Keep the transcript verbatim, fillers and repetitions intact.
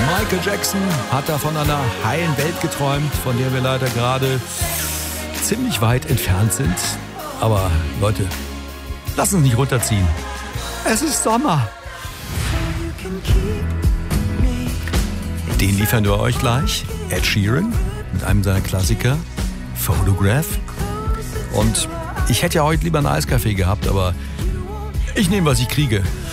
Michael Jackson hat da von einer heilen Welt geträumt, von der wir leider gerade ziemlich weit entfernt sind. Aber Leute, lasst uns nicht runterziehen. Es ist Sommer. Den liefern wir euch gleich. Ed Sheeran mit einem seiner Klassiker, Photograph. Und ich hätte ja heute lieber einen Eiskaffee gehabt, aber ich nehme, was ich kriege.